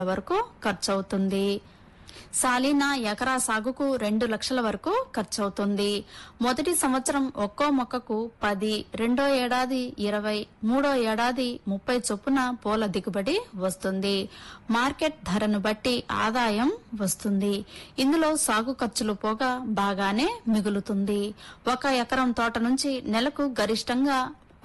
వరకు ఖర్చవుతుంది. సాలీనా ఎకరా సాగుకు 2 లక్షల వరకు ఖర్చవుతుంది. మొదటి సంవత్సరం ఒక్కో మొక్కకు 10, రెండో ఏడాది 20, మూడో ఏడాది 30 చొప్పున పూల దిగుబడి వస్తుంది. మార్కెట్ ధరను బట్టి ఆదాయం వస్తుంది. ఇందులో సాగు ఖర్చులు పోగా బాగానే మిగులుతుంది. 1 ఎకరం తోట నుంచి నెలకు గరిష్టంగా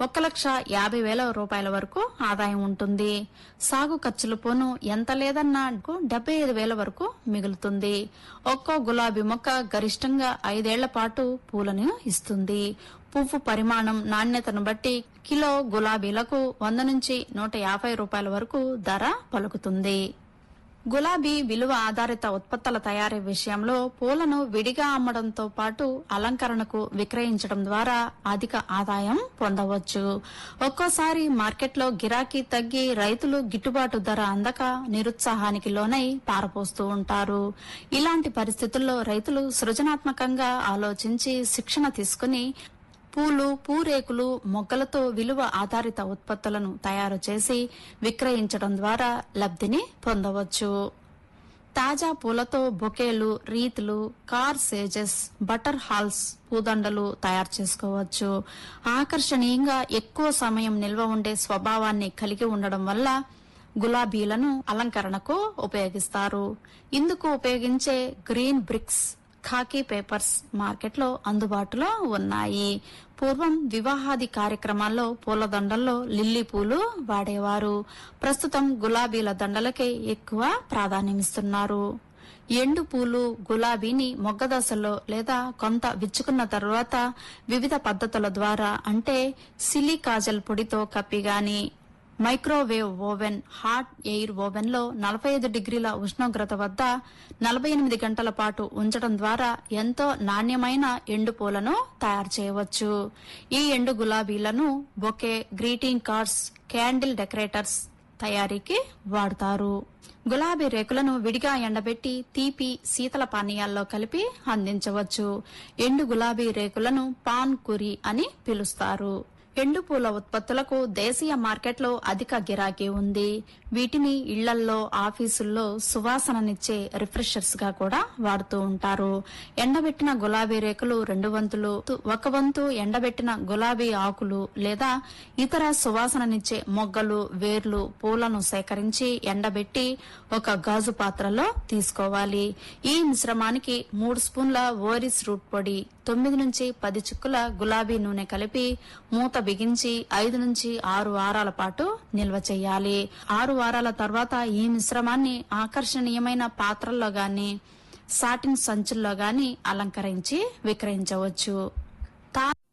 1,50,000 రూపాయల వరకు ఆదాయం ఉంటుంది. సాగు ఖర్చులు పోను ఎంత లేదన్నా 75,000 వరకు మిగులుతుంది. ఒక్కో గులాబీ మొక్క గరిష్టంగా 5 ఏళ్ల పాటు పూలను ఇస్తుంది. పువ్వు పరిమాణం, నాణ్యతను బట్టి కిలో గులాబీలకు 100 నుంచి 150 రూపాయల వరకు ధర పలుకుతుంది. గులాబీ విలువ ఆధారిత ఉత్పత్తుల తయారీ విషయంలో పూలను విడిగా అమ్మడంతో పాటు అలంకరణకు విక్రయించడం ద్వారా అధిక ఆదాయం పొందవచ్చు. ఒక్కోసారి మార్కెట్లో గిరాకీ తగ్గి రైతులు గిట్టుబాటు ధర అందక నిరుత్సాహానికి లోనై పారపోస్తూ ఉంటారు. ఇలాంటి పరిస్థితుల్లో రైతులు సృజనాత్మకంగా ఆలోచించి శిక్షణ తీసుకుని పూలు, పూరేకులు, మొగ్గలతో విలువ ఆధారిత ఉత్పత్తులను తయారు చేసి విక్రయించడం ద్వారా లబ్ధిని పొందవచ్చు. తాజా పూలతో బొకేలు, రీతులు, కార్ సేజెస్, బటర్ హాల్స్, పూదండలు తయారు చేసుకోవచ్చు. ఆకర్షణీయంగా ఎక్కువ సమయం నిల్వ ఉండే స్వభావాన్ని కలిగి ఉండడం వల్ల గులాబీలను అలంకరణకు ఉపయోగిస్తారు. ఇందుకు ఉపయోగించే గ్రీన్ బ్రిక్స్, ఖాకీ పేపర్స్ మార్కెట్లో అందుబాటులో ఉన్నాయి. పూర్వం వివాహాది కార్యక్రమాల్లో పూల దండల్లో లిల్లీ పూలు వాడేవారు. ప్రస్తుతం గులాబీల దండలకే ఎక్కువ ప్రాధాన్యమిస్తున్నారు. ఎండు పూలు గులాబీని మొగ్గ దశలో లేదా కొంత విచ్చుకున్న తరువాత వివిధ పద్ధతుల ద్వారా అంటే సిలికాజల్ పొడితో కప్పి గాని, microwave oven, hot air oven లో 45 డిగ్రీల ఉష్ణోగ్రత వద్ద 48 గంటల పాటు ఉంచడం ద్వారా ఎంతో నాణ్యమైన ఎండు పూలను తయారు చేయవచ్చు. ఈ ఎండు గులాబీలను bouquet, greeting cards, candle decorators తయారీకి వాడతారు. గులాబీ రేకులను విడిగా ఎండబెట్టి తీపి, శీతల పానీయాల్లో కలిపి అందించవచ్చు. ఎండు గులాబీ రేకులను పాన్ కురి అని పిలుస్తారు. ఎండు పూల ఉత్పత్తులకు దేశీయ మార్కెట్లో అధిక గిరాకీ ఉంది. వీటిని ఇళ్లల్లో, ఆఫీసుల్లో సువాసననిచ్చే రిఫ్రెషర్స్ గా కూడా వాడుతూ ఉంటారు. ఎండబెట్టిన గులాబీ రేకులు 2 వంతులు, 1 వంతు ఎండబెట్టిన గులాబీ ఆకులు లేదా ఇతర సువాసననిచ్చే మొగ్గలు, వేర్లు, పూలను సేకరించి ఎండబెట్టి ఒక గాజు పాత్రలో తీసుకోవాలి. ఈ మిశ్రమానికి 3 స్పూన్ల ఓరిస్ రూట్ పొడి, 9 నుంచి 10 చుక్కల గులాబీ నూనె కలిపి మూత బిగించి 5 నుంచి 6 వారాల పాటు నిల్వ చేయాలి. 6 వారాల తర్వాత ఈ మిశ్రమాన్ని ఆకర్షణీయమైన పాత్రల్లో గాని, సాటిన్ సంచుల్లో గాని అలంకరించి విక్రయించవచ్చు.